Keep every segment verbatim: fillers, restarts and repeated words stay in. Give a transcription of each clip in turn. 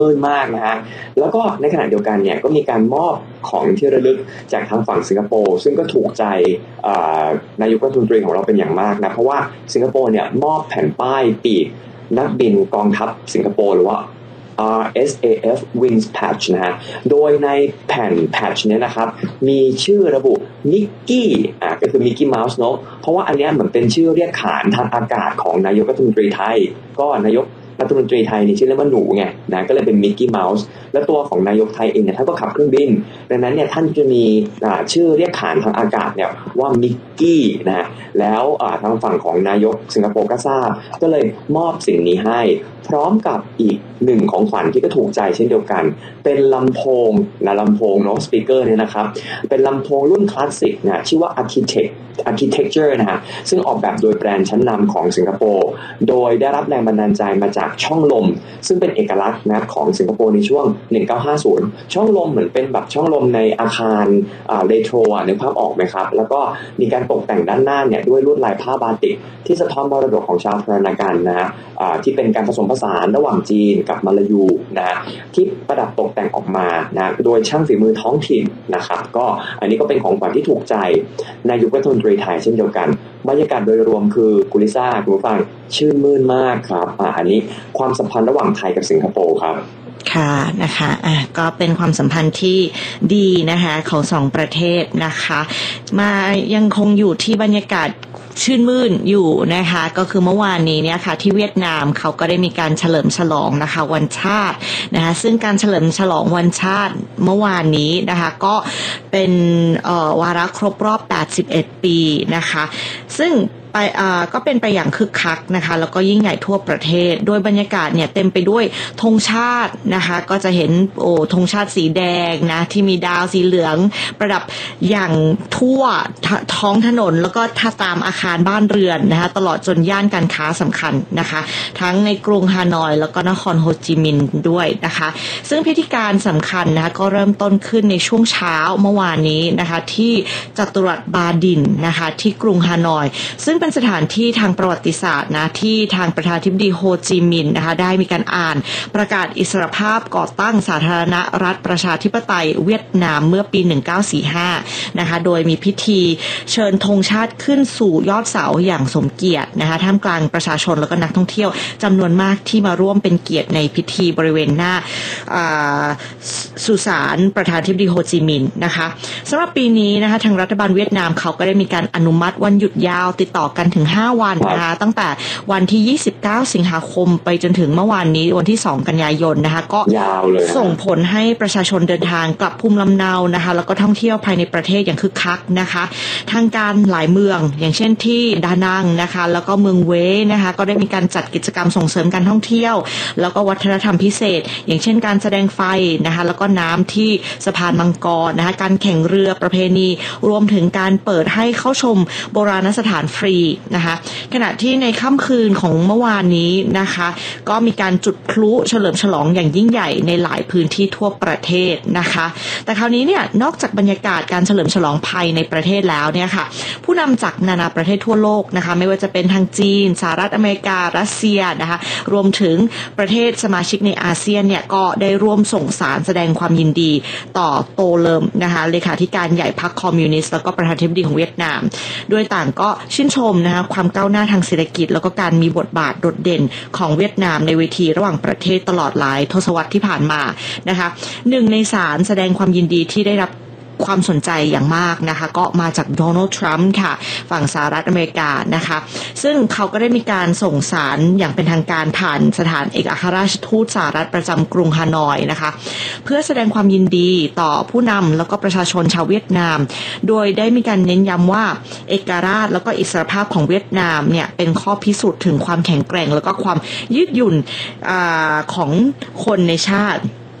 ชื่นมากนะฮะแล้วก็ในขณะเดียวกันเนี่ยก็มีการมอบของที่ระลึกจากทางฝั่งสิงคโปร์ซึ่งก็ถูกใจนายกรัฐมนตรีของเราเป็นอย่างมากนะเพราะว่าสิงคโปร์เนี่ยมอบแผ่นป้ายปีกนักบินกองทัพสิงคโปร์หรือว่า อาร์ เอส เอ เอฟ Wings Patch นะฮะโดยในแผ่น patch เนี่ยนะครับมีชื่อระบุมิกกี้อ่าก็คือมิกกี้เมาส์เนาะเพราะว่าอันนี้เหมือนเป็นชื่อเรียกขานทางอากาศของนายกรัฐมนตรีไทยก็นายกรัฐมนตรีไทยนี่ชื่อเล่นว่าหนูไงนะก็เลยเป็นมิกกี้เมาส์และตัวของนายกไทยเองเนี่ยท่านก็ขับเครื่องบินดังนั้นเนี่ยท่านจะมีชื่อเรียกขานทางอากาศเนี่ยว่ามิกกี้นะฮะแล้วทางฝั่งของนายกสิงคโปร์ก็ทราบก็เลยมอบสิ่งนี้ให้พร้อมกับอีกหนึ่งของขวัญที่ก็ถูกใจเช่นเดียวกันเป็นลำโพงนะลำโพงเนาะสปีกเกอร์เนี่ยนะครับเป็นลำโพงรุ่นคลาสสิกนะชื่อว่า Architect Architecture นะฮะซึ่งออกแบบโดยแบรนด์ชั้นนำของสิงคโปร์โดยได้รับแรงบันดาลใจมาจากช่องลมซึ่งเป็นเอกลักษณ์นะของสิงคโปร์ในช่วงหนึ่งเก้าห้าศูนย์ช่องลมเหมือนเป็นแบบช่องลมในอาคารอ่าเรโทรอ่ะนึกภาพออกไหมครับแล้วก็มีการตกแต่งด้านหน้าเนี่ยด้วยลวดลายผ้าบาติกที่สะท้อนมรดกของชาวพรรณกันนะฮะอ่าที่เป็นการผสมผสานระหว่างจีนกับมาลายูนะฮะที่ประดับตกแต่งออกมานะโดยช่างฝีมือท้องถิ่นนะครับก็อันนี้ก็เป็นของขวัญที่ถูกใจนายกรัฐมนตรีไทยเช่นเดียวกันบรรยากาศโดยรวมคือกุลิซ่าคุณผู้ฟังชื่นมื่นมากครับอ่าอันนี้ความสัมพันธ์ระหว่างไทยกับสิงคโปร์ครับค่ะนะคะอ่ะก็เป็นความสัมพันธ์ที่ดีนะคะของสองประเทศนะคะมายังคงอยู่ที่บรรยากาศชื่นมื่นอยู่นะคะก็คือเมื่อวานนี้เนี่ยค่ะที่เวียดนามเขาก็ได้มีการเฉลิมฉลองนะคะวันชาตินะคะซึ่งการเฉลิมฉลองวันชาติเมื่อวานนี้นะคะก็เป็นเอ่อวาระครบรอบแปดสิบเอ็ดปีนะคะซึ่งไปอ่าก็เป็นไปอย่างคึกคักนะคะแล้วก็ยิ่งใหญ่ทั่วประเทศโดยบรรยากาศเนี่ยเต็มไปด้วยธงชาตินะคะก็จะเห็นโอ้ธงชาติสีแดงนะที่มีดาวสีเหลืองประดับอย่างทั่วท้องถนนแล้วก็ถ้าตามอาคารบ้านเรือนนะคะตลอดจนย่านการค้าสำคัญนะคะทั้งในกรุงฮานอยแล้วก็นครโฮจิมินห์ด้วยนะคะซึ่งพิธีการสำคัญนะคะก็เริ่มต้นขึ้นในช่วงเช้าเมื่อวานนี้นะคะที่จัตุรัสบาดินนะคะที่กรุงฮานอยซึ่งเป็นสถานที่ทางประวัติศาสตร์นะที่ทางประธานาธิบดีโฮจิมินห์นะคะได้มีการอ่านประกาศอิสรภาพก่อตั้งสาธารณรัฐประชาธิปไตยเวียดนามเมื่อปีหนึ่งเก้าสี่ห้านะคะโดยมีพิธีเชิญธงชาติขึ้นสู่ยอดเสาอย่างสมเกียรตินะคะท่ามกลางประชาชนแล้วก็นักท่องเที่ยวจำนวนมากที่มาร่วมเป็นเกียรติในพิธีบริเวณหน้าสุสานประธานาธิบดีโฮจิมินห์นะคะสำหรับปีนี้นะคะทางรัฐบาลเวียดนามเขาก็ได้มีการอนุมัติวันหยุดยาวติดต่อกันถึงห้าวันนะคะตั้งแต่วันที่ยี่สิบเก้าสิงหาคมไปจนถึงเมื่อวานนี้วันที่สองกันยายนนะคะก็ส่งผลให้ประชาชนเดินทางกลับภูมิลำเนานะคะแล้วก็ท่องเที่ยวภายในประเทศอย่างคึกคักนะคะทางการหลายเมืองอย่างเช่นที่ดานังนะคะแล้วก็เมืองเวนะคะก็ได้มีการจัดกิจกรรมส่งเสริมการท่องเที่ยวแล้วก็วัฒนธรรมพิเศษอย่างเช่นการแสดงไฟนะคะแล้วก็น้ำที่สะพานมังกรนะคะการแข่งเรือประเพณีรวมถึงการเปิดให้เข้าชมโบราณสถานฟรีนะคะขณะที่ในค่ำคืนของเมื่อวานนี้นะคะก็มีการจุดพลุเฉลิมฉลองอย่างยิ่งใหญ่ในหลายพื้นที่ทั่วประเทศนะคะแต่คราวนี้เนี่ยนอกจากบรรยากาศการเฉลิมฉลองภายในประเทศแล้วเนี่ยค่ะผู้นำจากนานาประเทศทั่วโลกนะคะไม่ว่าจะเป็นทางจีนสหรัฐอเมริการัสเซียนะคะรวมถึงประเทศสมาชิกในอาเซียนเนี่ยก็ได้ร่วมส่งสารแสดงความยินดีต่อโตเลิมนะคะเลขาธิการใหญ่พรรคคอมมิวนิสต์แล้วก็ประธานาธิบดีของเวียดนามโดยต่างก็ชื่นชมนะคะความก้าวหน้าทางเศรษฐกิจแล้วก็การมีบทบาทโดดเด่นของเวียดนามในเวทีระหว่างประเทศตลอดหลายทศวรรษที่ผ่านมานะคะหนึ่งในสารแสดงความยินดีที่ได้รับความสนใจอย่างมากนะคะก็มาจากโดนัลด์ทรัมป์ค่ะฝั่งสหรัฐอเมริกานะคะซึ่งเขาก็ได้มีการส่งสารอย่างเป็นทางการผ่านสถานเอกอัครราชทูตสหรัฐประจำกรุงฮานอยนะคะเพื่อแสดงความยินดีต่อผู้นำแล้วก็ประชาชนชาวเวียดนามโดยได้มีการเน้นย้ำว่าเอกราชแล้วก็อิสรภาพของเวียดนามเนี่ยเป็นข้อพิสูจน์ถึงความแข็งแกร่งแล้วก็ความยืดหยุ่นอาของคนในชาติซึ่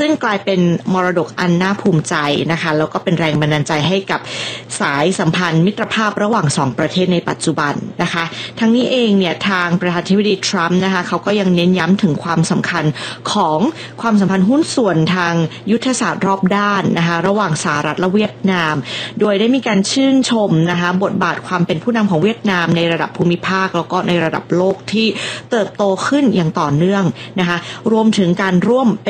ซึ่งกลายเป็นมรดกอันน่าภูมิใจนะคะแล้วก็เป็นแรงบันดาลใจให้กับสายสัมพันธ์มิตรภาพระหว่างสองประเทศในปัจจุบันนะคะทั้งนี้เองเนี่ยทางประธานาธิบดีทรัมป์นะคะเขาก็ยังเน้นย้ำถึงความสำคัญของความสัมพันธ์หุ้นส่วนทางยุทธศาสตร์รอบด้านนะคะระหว่างสหรัฐและเวียดนามโดยได้มีการชื่นชมนะคะบทบาทความเป็นผู้นำของเวียดนามในระดับภูมิภาคแล้วก็ในระดับโลกที่เติบโตขึ้นอย่างต่อเนื่องนะคะรวมถึงการร่วม